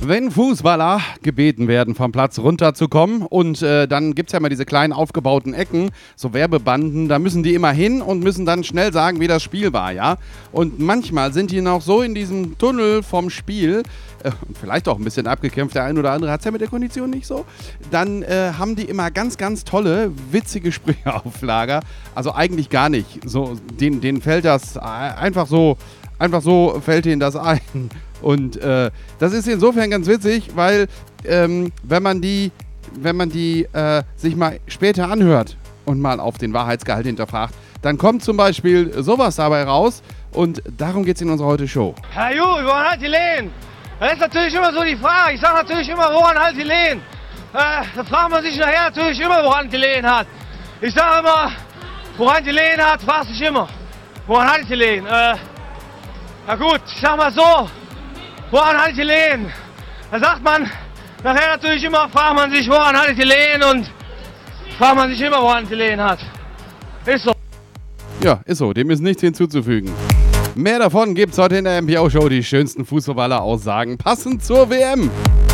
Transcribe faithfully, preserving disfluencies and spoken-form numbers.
Wenn Fußballer gebeten werden, vom Platz runterzukommen und äh, dann gibt es ja immer diese kleinen aufgebauten Ecken, so Werbebanden, da müssen die immer hin und müssen dann schnell sagen, wie das Spiel war, ja. Und manchmal sind die noch so in diesem Tunnel vom Spiel, äh, vielleicht auch ein bisschen abgekämpft, der ein oder andere hat es ja mit der Kondition nicht so, dann äh, haben die immer ganz, ganz tolle, witzige Sprüche auf Lager. Also eigentlich gar nicht. So, denen, denen fällt das einfach so, einfach so fällt ihnen das ein. Und äh, das ist insofern ganz witzig, weil ähm, wenn man die, wenn man die äh, sich mal später anhört und mal auf den Wahrheitsgehalt hinterfragt, dann kommt zum Beispiel sowas dabei raus und darum geht es in unserer heute Show. Herr Ju, woran halt die Lehen? Das ist natürlich immer so die Frage. Ich sage natürlich immer, woran halt die Lehen? Äh, da fragt man sich nachher natürlich immer, woran die Lehen hat. Ich sage immer, woran die Lehen hat, fragt sich immer. Woran halt die Lehen? Äh, na gut, ich sag mal so. Woran halt die Lehen? Da sagt man nachher natürlich immer, fragt man sich, woran halt die Lehen und fragt man sich immer, woran die Lehen hat. Ist so. Ja, ist so, dem ist nichts hinzuzufügen. Mehr davon gibt's heute in der M P O-Show, die schönsten Fußballer-Aussagen passend zur W M.